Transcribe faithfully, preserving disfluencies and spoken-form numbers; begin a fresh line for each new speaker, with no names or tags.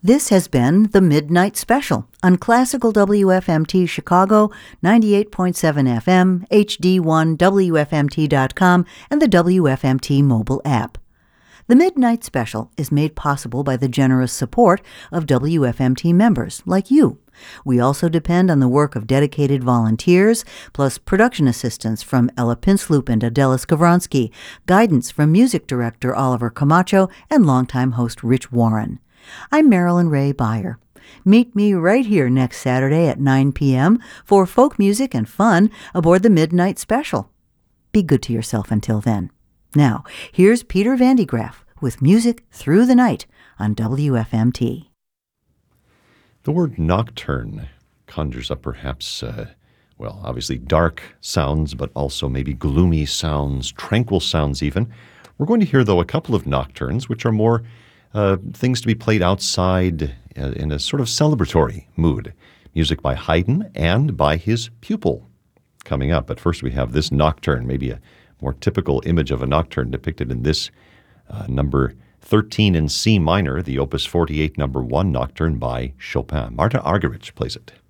This has been the Midnight Special on Classical W F M T Chicago, ninety-eight point seven F M, H D one, W F M T dot com, and the W F M T mobile app. The Midnight Special is made possible by the generous support of W F M T members like you. We also depend on the work of dedicated volunteers, plus production assistance from Ella Pinsloop and Adela Skavronsky, guidance from music director Oliver Camacho, and longtime host Rich Warren. I'm Marilyn Ray Beyer. Meet me right here next Saturday at nine p.m. for folk music and fun aboard the Midnight Special. Be good to yourself until then. Now, here's Peter Van de Graaff with Music Through the Night on W F M T.
The word nocturne conjures up perhaps, uh, well, obviously dark sounds, but also maybe gloomy sounds, tranquil sounds even. We're going to hear, though, a couple of nocturnes, which are more uh, things to be played outside uh, in a sort of celebratory mood. Music by Haydn and by his pupil coming up. But first we have this nocturne, maybe a more typical image of a nocturne depicted in this uh, number thirteen in C minor, the Opus forty-eight number one nocturne by Chopin. Marta Argerich plays it.